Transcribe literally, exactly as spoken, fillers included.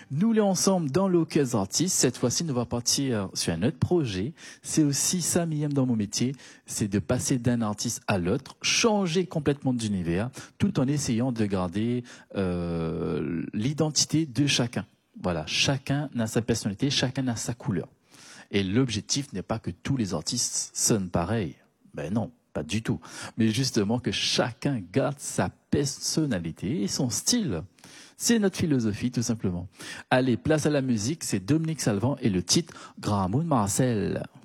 Nous les ensemble dans Locus Artistes. Cette fois-ci, nous allons partir sur un autre projet. C'est aussi ça, Miyam, dans mon métier. C'est de passer d'un artiste à l'autre, changer complètement d'univers, tout en essayant de garder euh, l'identité de chacun. Voilà, chacun a sa personnalité, chacun a sa couleur. Et l'objectif n'est pas que tous les artistes sonnent pareil. Ben non, pas du tout. Mais justement que chacun garde sa personnalité et son style. C'est notre philosophie, tout simplement. Allez, place à la musique, c'est Dominique Salvant et le titre Gramoun Marcel.